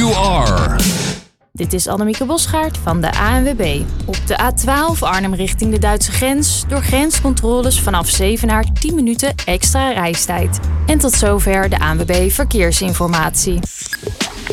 you are. Dit is Annemieke Bosgaard van de ANWB. Op de A12 Arnhem richting de Duitse grens. Door grenscontroles vanaf Zevenaar 10 minuten extra reistijd. En tot zover de ANWB Verkeersinformatie.